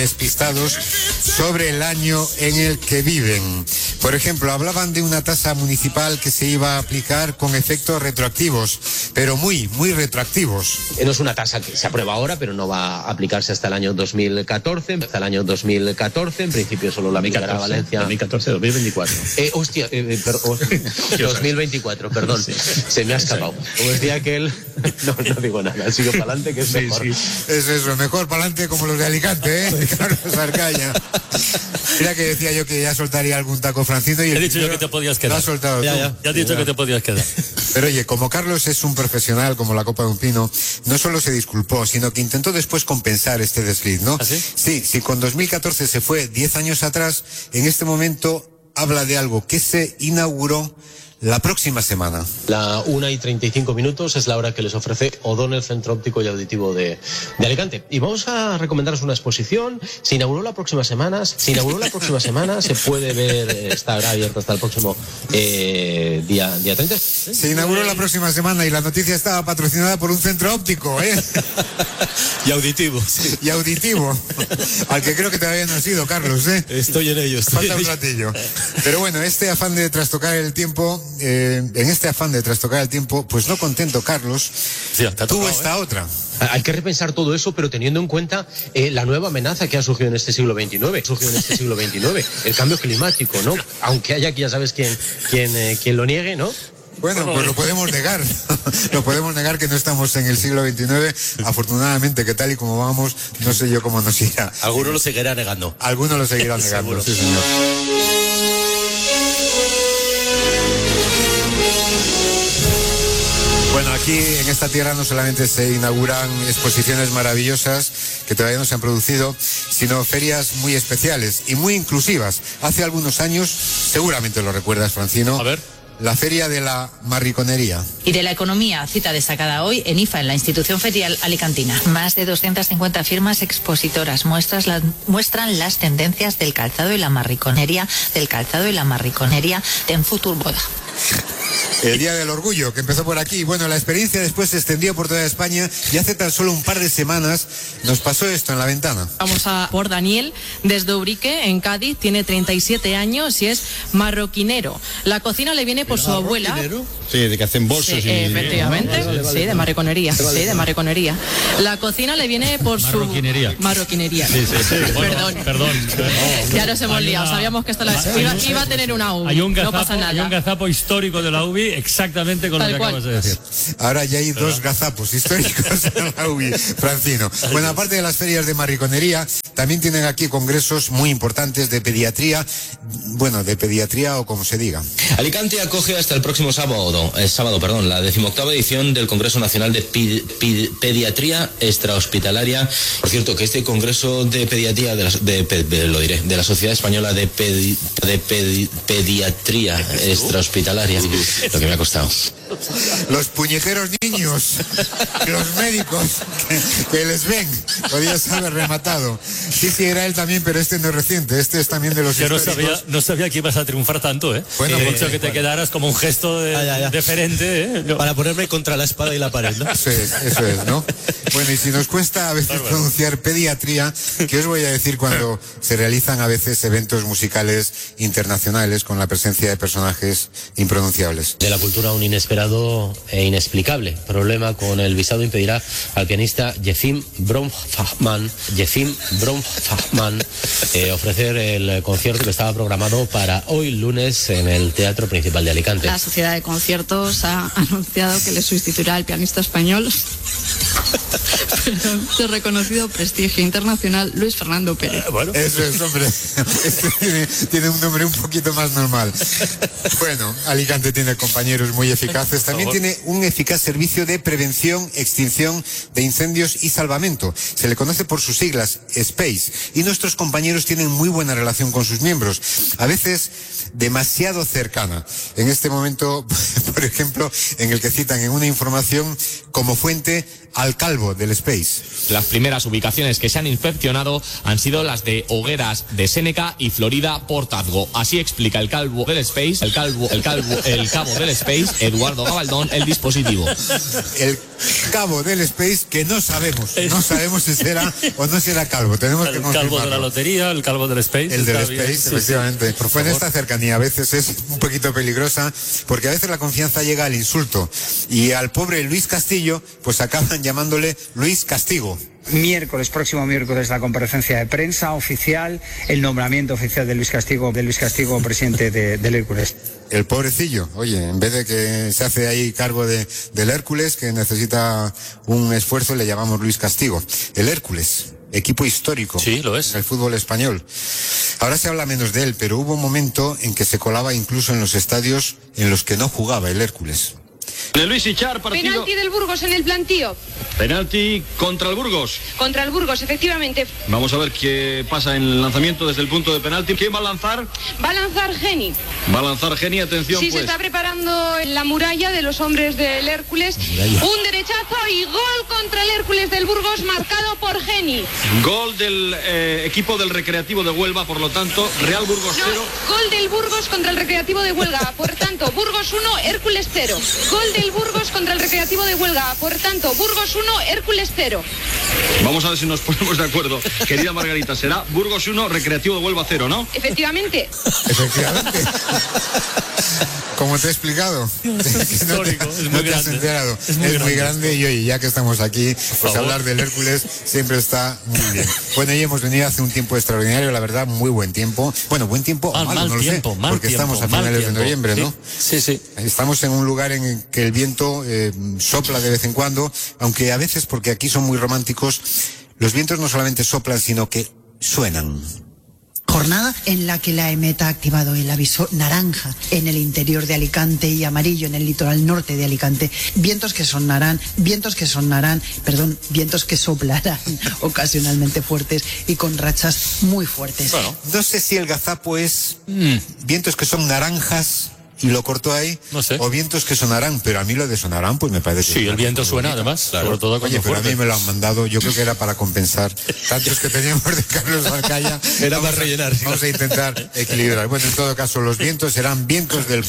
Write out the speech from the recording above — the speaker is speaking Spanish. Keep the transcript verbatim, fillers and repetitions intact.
despistados sobre el año en el que viven. Por ejemplo, hablaban de una tasa municipal que se iba a aplicar con efectos retroactivos, pero muy, muy retroactivos. No es una tasa que se aprueba ahora, pero no va a aplicarse hasta el año dos mil catorce. Hasta el año dos mil catorce, en principio solo la aplicará Valencia. dos mil catorce, dos mil veinticuatro. Eh, hostia, eh, per, oh, dos mil veinticuatro, perdón. Sí. Se me ha escapado. Como decía aquel, no, no digo nada, sigo para adelante, que es sí, mejor. Sí. Es eso, mejor para adelante como los de Alicante, ¿eh? Carlos Arcaña. Mira que decía yo que ya soltaría algún taco francino y he dicho yo que te podías quedar. Lo has soltado ya, tú. Ya, ya has dicho ya. que te podías quedar. Pero oye, como Carlos es un profesional como la copa de un pino, no solo se disculpó, sino que intentó después compensar este desliz, ¿no? ¿Ah, sí? Sí, si con dos mil catorce se fue diez años atrás, en este momento habla de algo que se inauguró la próxima semana. La una y treinta y cinco minutos es la hora que les ofrece O'Donnell Centro Óptico y Auditivo de, de Alicante. Y vamos a recomendaros una exposición. Se inauguró la próxima semana. Se inauguró la próxima semana. Se puede ver, estará abierto hasta el próximo eh, día, día treinta. Se inauguró la próxima semana y la noticia estaba patrocinada por un centro óptico, ¿eh? Y auditivo. Sí. Y auditivo. Al que creo que todavía no has ido, Carlos, ¿eh? Estoy en ello. Estoy Falta un ratillo. Pero bueno, este afán de trastocar el tiempo... Eh, en este afán de trastocar el tiempo, pues no contento, Carlos, sí, tuvo tocado, esta ¿eh? otra. Hay que repensar todo eso, pero teniendo en cuenta eh, la nueva amenaza que ha surgido en este siglo veintinueve, surgido en este siglo veintinueve, el cambio climático, ¿no? Aunque haya aquí, ya sabes quién, quién, eh, quién lo niegue, ¿no? Bueno, pues lo podemos negar, lo podemos negar que no estamos en el siglo veintinueve, afortunadamente que tal y como vamos, no sé yo cómo nos irá. Algunos lo seguirán negando. Algunos lo seguirán negando, sí señor. Bueno, aquí en esta tierra no solamente se inauguran exposiciones maravillosas que todavía no se han producido, sino ferias muy especiales y muy inclusivas. Hace algunos años, seguramente lo recuerdas, Francino. A ver. La Feria de la Marriconería. Y de la Economía, cita destacada hoy en I F A, en la institución ferial alicantina. Más de doscientas cincuenta firmas expositoras muestras la, muestran las tendencias del calzado y la marriconería, del calzado y la marriconería en Futur Boda. El Día del Orgullo, que empezó por aquí. Bueno, la experiencia después se extendió por toda España y hace tan solo un par de semanas nos pasó esto en la ventana. Vamos a por Daniel, desde Ubrique, en Cádiz, tiene treinta y siete años y es marroquinero. La cocina le viene por su abuela. Sí, de que hacen bolsos sí, y... efectivamente, ah, vale, vale. Sí, de marroquinería, sí, de marroquinería. La cocina le viene por su... Marroquinería. Marroquinería. Sí, sí, sí. Bueno, perdón. Perdón. No, ya nos hemos liado, una... sabíamos que esto la... iba, iba a tener una U B I, hay un gazapo, no pasa nada. Hay un gazapo histórico de la U B I exactamente con Tal lo que cual. acabas de decir. Ahora ya hay dos gazapos históricos en la U B I, Francino. Bueno, aparte de las ferias de marriconería, también tienen aquí congresos muy importantes de pediatría, bueno, de pediatría o como se diga. Alicante acoge hasta el próximo sábado, eh, sábado, perdón, la decimoctava edición del Congreso Nacional de Pedi Pedi Pediatría Extrahospitalaria. Por cierto, que este Congreso de Pediatría, de la, de, de, de, lo diré, de la Sociedad Española de, Pedi de Pedi Pediatría Extrahospitalaria, lo que me ha costado. Los puñeteros niños, los médicos que, que les ven, podías haber rematado. Sí, sí, era él también, pero este no es reciente, este es también de los Yo no históricos. sabía, no sabía que ibas a triunfar tanto, ¿eh? Bueno, he eh, dicho que te bueno. quedaras como un gesto de, ah, ya, ya. deferente, ¿eh? No. Para ponerme contra la espada y la pared, ¿no? Eso es, eso es, ¿no? Bueno, y si nos cuesta a veces bueno. pronunciar pediatría, ¿qué os voy a decir cuando se realizan a veces eventos musicales internacionales con la presencia de personajes impronunciables? De la cultura un inesperado e inexplicable problema con el visado impedirá al pianista Yefim Bromfachman, Yefim Bromfachman eh, ofrecer el concierto que estaba programado para hoy lunes en el Teatro Principal de Alicante. La Sociedad de Conciertos ha anunciado que le sustituirá al pianista español de reconocido prestigio internacional Luis Fernando Pérez. Eh, bueno. Eso es, hombre. Este tiene, tiene un nombre un poquito más normal. Bueno, Alicante tiene compañeros muy eficaces. También tiene un eficaz servicio de prevención, extinción de incendios y salvamento. Se le conoce por sus siglas, SPACE. Y nuestros compañeros tienen muy buena relación con sus miembros. A veces demasiado cercana. En este momento, por ejemplo, en el que citan en una información como fuente al calvo del Space. Las primeras ubicaciones que se han inspeccionado han sido las de Hogueras de Séneca y Florida Portazgo. Así explica el calvo del Space, el calvo, el calvo, el cabo del Space, Eduardo Gabaldón, el dispositivo. El cabo del Space que no sabemos, no sabemos si será o no será calvo. Tenemos el que confirmarlo. calvo de la lotería, el calvo del Space. El del Space, bien. Efectivamente. Sí, sí. Bueno, esta cercanía a veces es un poquito peligrosa porque a veces la confianza llega al insulto y al pobre Luis Castillo pues acaban llamándole Luis Castigo. Miércoles, próximo miércoles, la comparecencia de prensa oficial, el nombramiento oficial de Luis Castigo, de Luis Castigo presidente de, del Hércules. El pobrecillo, oye, en vez de que se hace ahí cargo de, del Hércules, que necesita un esfuerzo, le llamamos Luis Castigo. El Hércules, equipo histórico. Sí, lo es. En el fútbol español. Ahora se habla menos de él, pero hubo un momento en que se colaba incluso en los estadios en los que no jugaba el Hércules. De Luis Ichar, partido. Penalti del Burgos en el plantío. Penalti contra el Burgos. Contra el Burgos, efectivamente. Vamos a ver qué pasa en el lanzamiento desde el punto de penalti. ¿Quién va a lanzar? Va a lanzar Geni. Va a lanzar Geni, atención Sí, pues. se está preparando en la muralla de los hombres del Hércules. Un derechazo y gol contra el Hércules del Burgos marcado por Geni. Gol del eh, equipo del Recreativo de Huelva, por lo tanto, Real Burgos cero. No, gol del Burgos contra el Recreativo de Huelva. Por tanto, Burgos uno, Hércules cero. Gol del Burgos contra el Recreativo de Huelva. Por tanto, Burgos uno, Hércules cero. Vamos a ver si nos ponemos de acuerdo. Querida Margarita, será Burgos uno, Recreativo de Huelva cero, ¿no? Efectivamente. Efectivamente. Como te he explicado. Es histórico, no te, es muy no te has grande. enterado. Es muy Es muy grande. grande y oye, ya que estamos aquí, pues favor. hablar del Hércules siempre está muy bien. Bueno, y hemos venido hace un tiempo extraordinario, la verdad, muy buen tiempo. Bueno, buen tiempo, Ah, o malo, mal no lo tiempo, sé, mal porque tiempo, estamos a mal finales tiempo. de noviembre, Sí, ¿no? Sí, sí. Estamos en un lugar en el que el viento eh, sopla de vez en cuando, aunque a veces, porque aquí son muy románticos, los vientos no solamente soplan, sino que suenan. Jornada en la que la EMET ha activado el aviso naranja en el interior de Alicante y amarillo en el litoral norte de Alicante. Vientos que sonarán, vientos que sonarán, perdón, vientos que soplarán ocasionalmente fuertes y con rachas muy fuertes. Bueno, no sé si el gazapo es mm, vientos que son naranjas y lo cortó ahí, No sé. o vientos que sonarán, pero a mí lo de sonarán pues me parece... Sí, el viento suena bonito. además, sobre todo cuando Oye, pero a fuerte. mí me lo han mandado, yo creo que era para compensar tantos que teníamos de Carlos Alcaya. Era Vamos para a- rellenar. Vamos a intentar equilibrar. Bueno, en todo caso, los vientos serán vientos del